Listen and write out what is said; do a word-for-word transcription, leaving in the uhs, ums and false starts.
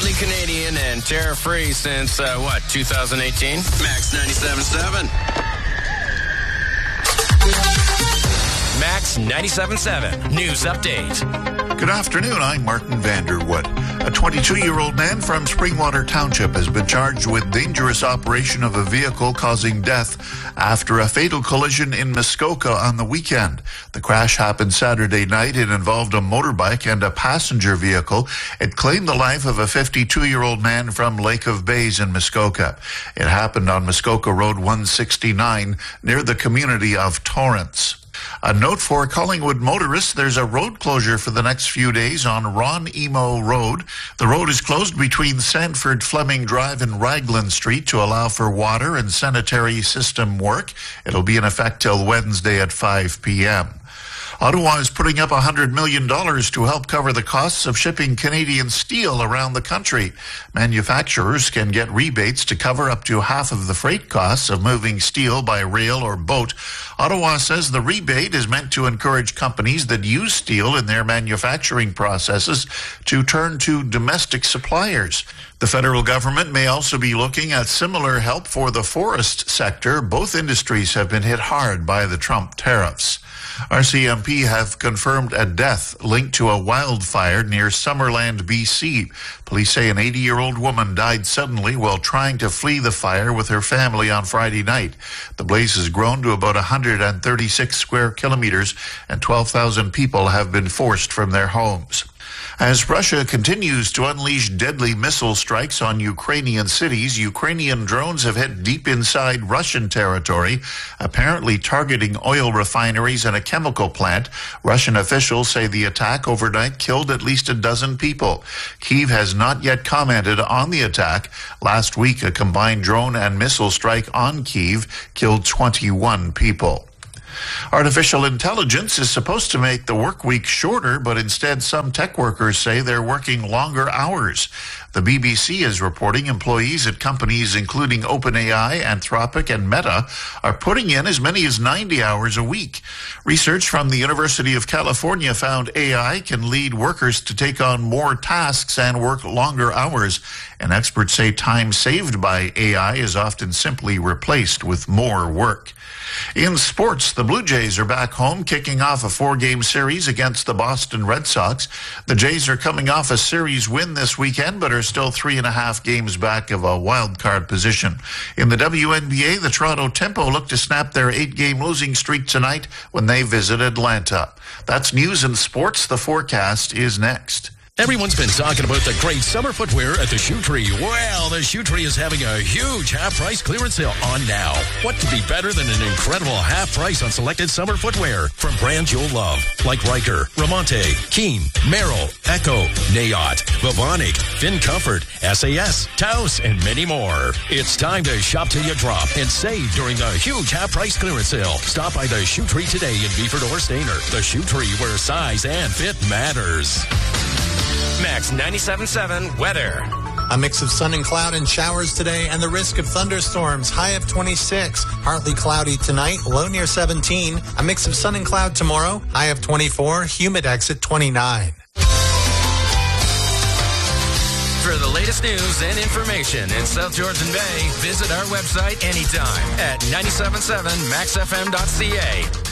proudly Canadian and tariff-free since, uh, what, two thousand eighteen? Max ninety-seven point seven. Max ninety-seven point seven News Update. Good afternoon, I'm Martin Vanderwood. A twenty-two-year-old man from Springwater Township has been charged with dangerous operation of a vehicle causing death after a fatal collision in Muskoka on the weekend. The crash happened Saturday night. It involved a motorbike and a passenger vehicle. It claimed the life of a fifty-two-year-old man from Lake of Bays in Muskoka. It happened on Muskoka Road one sixty-nine near the community of Torrance. A note for Collingwood motorists, there's a road closure for the next few days on Ron Emo Road. The road is closed between Sanford Fleming Drive and Raglan Street to allow for water and sanitary system work. It'll be in effect till Wednesday at five p.m. Ottawa is putting up one hundred million dollars to help cover the costs of shipping Canadian steel around the country. Manufacturers can get rebates to cover up to half of the freight costs of moving steel by rail or boat. Ottawa says the rebate is meant to encourage companies that use steel in their manufacturing processes to turn to domestic suppliers. The federal government may also be looking at similar help for the forest sector. Both industries have been hit hard by the Trump tariffs. R C M P have confirmed a death linked to a wildfire near Summerland, B C. Police say an eighty-year-old woman died suddenly while trying to flee the fire with her family on Friday night. The blaze has grown to about one hundred thirty-six square kilometers, and twelve thousand people have been forced from their homes. As Russia continues to unleash deadly missile strikes on Ukrainian cities, Ukrainian drones have hit deep inside Russian territory, apparently targeting oil refineries and a chemical plant. Russian officials say the attack overnight killed at least a dozen people. Kyiv has not yet commented on the attack. Last week, a combined drone and missile strike on Kyiv killed twenty-one people. Artificial intelligence is supposed to make the work week shorter, but instead some tech workers say they're working longer hours. The B B C is reporting employees at companies including OpenAI, Anthropic, and Meta are putting in as many as ninety hours a week. Research from the University of California found A I can lead workers to take on more tasks and work longer hours. And experts say time saved by A I is often simply replaced with more work. In sports, the Blue Jays are back home, kicking off a four-game series against the Boston Red Sox. The Jays are coming off a series win this weekend, but are still three and a half games back of a wild card position. In the W N B A, the Toronto Tempo look to snap their eight-game losing streak tonight when they visit Atlanta. That's news and sports. The forecast is next. Everyone's been talking about the great summer footwear at the Shoe Tree. Well, the Shoe Tree is having a huge half-price clearance sale on now. What could be better than an incredible half price on selected summer footwear from brands you'll love, like Riker, Ramonte, Keen, Merrill, Echo, Nayot, Vivonic, Finn Comfort, S A S, Taos, and many more. It's time to shop till you drop and save during the huge half-price clearance sale. Stop by the Shoe Tree today in Beeford or Stainer. The Shoe Tree, where size and fit matters. Max ninety-seven point seven weather. A mix of sun and cloud and showers today, and the risk of thunderstorms. High of twenty-six. Partly cloudy tonight, low near seventeen. A mix of sun and cloud tomorrow. High of twenty-four. Humidex at twenty-nine. For the latest news and information in South Georgian Bay, visit our website anytime at nine seven seven max f m dot c a.